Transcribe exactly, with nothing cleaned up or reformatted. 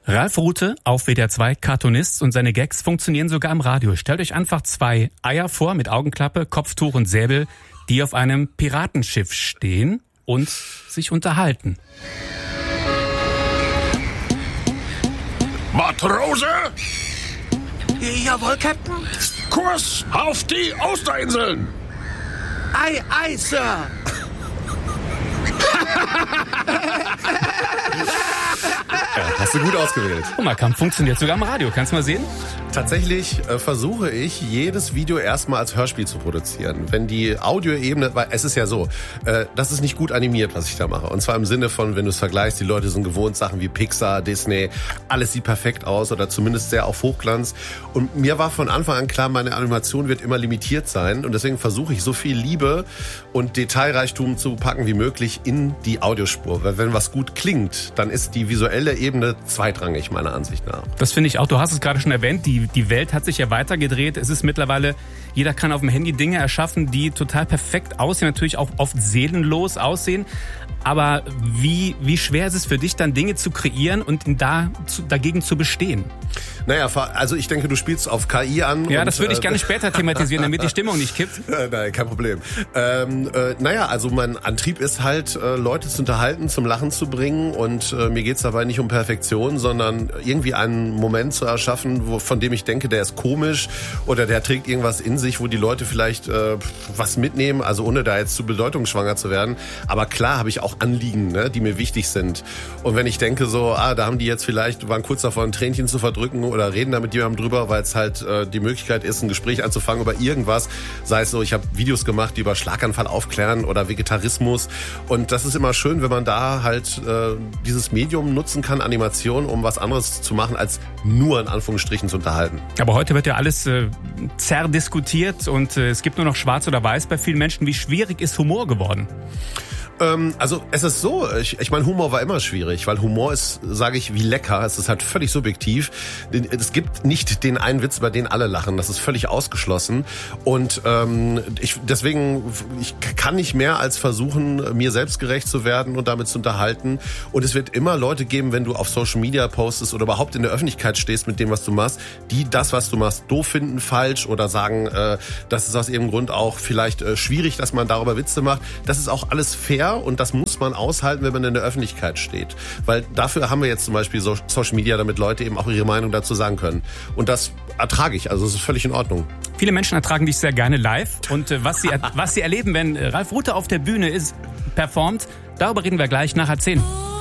Ralf Rute auf W D R zwei, Cartoonist, und seine Gags funktionieren sogar im Radio. Stellt euch einfach zwei Eier vor mit Augenklappe, Kopftuch und Säbel, die auf einem Piratenschiff stehen und sich unterhalten. Matrose! Jawohl, Captain. Kurs auf die Osterinseln! Ei, ei, Sir. Ja, hast du gut ausgewählt. Hummerkampf funktioniert sogar im Radio. Kannst du mal sehen? Tatsächlich äh, versuche ich, jedes Video erstmal als Hörspiel zu produzieren. Wenn die Audioebene, weil es ist ja so, äh, das ist nicht gut animiert, was ich da mache. Und zwar im Sinne von, wenn du es vergleichst, die Leute sind gewohnt, Sachen wie Pixar, Disney, alles sieht perfekt aus oder zumindest sehr auf Hochglanz. Und mir war von Anfang an klar, meine Animation wird immer limitiert sein. Und deswegen versuche ich, so viel Liebe und Detailreichtum zu packen wie möglich in die Audiospur. Weil wenn was gut klingt, dann ist die visuelle Ebene zweitrangig, meiner Ansicht nach. Das finde ich auch. Du hast es gerade schon erwähnt, die Die Welt hat sich ja weitergedreht. Es ist mittlerweile, jeder kann auf dem Handy Dinge erschaffen, die total perfekt aussehen, natürlich auch oft seelenlos aussehen. Aber wie, wie schwer ist es für dich, dann Dinge zu kreieren und da, zu, dagegen zu bestehen? Naja, also ich denke, du spielst auf K I an. Ja, und, das würde ich äh, gerne später thematisieren, damit die Stimmung nicht kippt. Nein, kein Problem. Ähm, äh, naja, also mein Antrieb ist halt, äh, Leute zu unterhalten, zum Lachen zu bringen. Und äh, mir geht's dabei nicht um Perfektion, sondern irgendwie einen Moment zu erschaffen, wo, von dem ich denke, der ist komisch oder der trägt irgendwas in sich, wo die Leute vielleicht äh, was mitnehmen, also ohne da jetzt zu bedeutungsschwanger zu werden. Aber klar habe ich auch Anliegen, ne, die mir wichtig sind. Und wenn ich denke so, ah, da haben die jetzt vielleicht, waren kurz davor, ein Tränchen zu verdrücken oder reden da mit jemandem drüber, weil es halt äh, die Möglichkeit ist, ein Gespräch anzufangen über irgendwas. Sei es so, ich habe Videos gemacht, die über Schlaganfall aufklären oder Vegetarismus. Und das ist immer schön, wenn man da halt äh, dieses Medium nutzen kann, Animation, um was anderes zu machen, als nur in Anführungsstrichen zu unterhalten. Aber heute wird ja alles äh, zerdiskutiert und äh, es gibt nur noch Schwarz oder Weiß bei vielen Menschen. Wie schwierig ist Humor geworden? Also es ist so, ich, ich meine, Humor war immer schwierig, weil Humor ist, sage ich, wie lecker, es ist halt völlig subjektiv. Es gibt nicht den einen Witz, bei dem alle lachen, das ist völlig ausgeschlossen. Und ähm, ich, deswegen, ich kann nicht mehr als versuchen, mir selbst gerecht zu werden und damit zu unterhalten. Und es wird immer Leute geben, wenn du auf Social Media postest oder überhaupt in der Öffentlichkeit stehst mit dem, was du machst, die das, was du machst, doof finden, falsch oder sagen, äh, das ist aus irgendeinem Grund auch vielleicht äh, schwierig, dass man darüber Witze macht. Das ist auch alles fair. Und das muss man aushalten, wenn man in der Öffentlichkeit steht. Weil dafür haben wir jetzt zum Beispiel so Social Media, damit Leute eben auch ihre Meinung dazu sagen können. Und das ertrage ich, also es ist völlig in Ordnung. Viele Menschen ertragen dich sehr gerne live. Und äh, was sie was sie erleben, wenn äh, Ralf Rute auf der Bühne ist, performt, darüber reden wir gleich nach zehn.